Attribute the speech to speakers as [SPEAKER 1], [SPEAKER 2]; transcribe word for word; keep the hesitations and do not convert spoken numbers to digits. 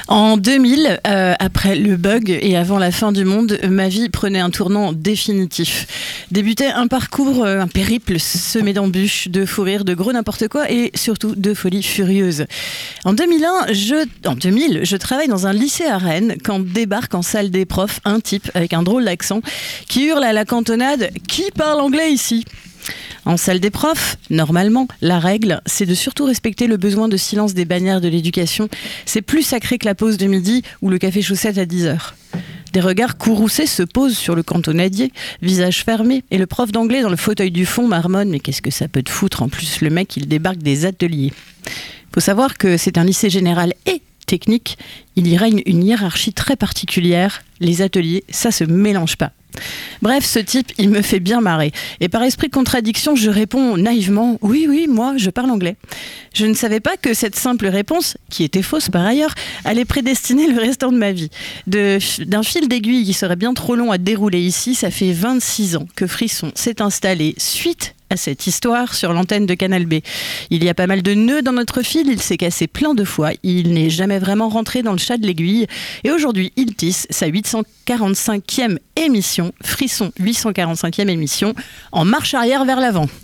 [SPEAKER 1] En deux mille, euh, après le bug et avant la fin du monde, ma vie prenait un tournant définitif. Débutait un parcours, euh, un périple semé d'embûches, de fou rires, de gros n'importe quoi et surtout de folie furieuse. En deux mille un, je, en deux mille, je travaille dans un lycée à Rennes quand débarque en salle des profs un type avec un drôle d'accent qui hurle à la cantonade « Qui parle anglais ici ?» En salle des profs, normalement, la règle, c'est de surtout respecter le besoin de silence des bannières de l'éducation. C'est plus sacré que la pause de midi ou le café chaussette à dix heures. Des regards courroucés se posent sur le cantonadier, visage fermé, et le prof d'anglais dans le fauteuil du fond marmonne « Mais qu'est-ce que ça peut te foutre ? En plus, le mec, il débarque des ateliers. » Faut savoir que c'est un lycée général et technique. Il y règne une hiérarchie très particulière. Les ateliers, ça se mélange pas. Bref, ce type, il me fait bien marrer. Et par esprit de contradiction, je réponds naïvement « Oui, oui, moi, je parle anglais ». Je ne savais pas que cette simple réponse, qui était fausse par ailleurs, allait prédestiner le restant de ma vie. De, d'un fil d'aiguille qui serait bien trop long à dérouler ici, ça fait vingt-six ans que Frisson s'est installé suite à cette histoire sur l'antenne de Canal B. Il y a pas mal de nœuds dans notre fil, il s'est cassé plein de fois, il n'est jamais vraiment rentré dans le chat de l'aiguille et aujourd'hui il tisse sa huit cent quarante-cinquième émission, Frisson huit cent quarante-cinquième émission, en marche arrière vers l'avant.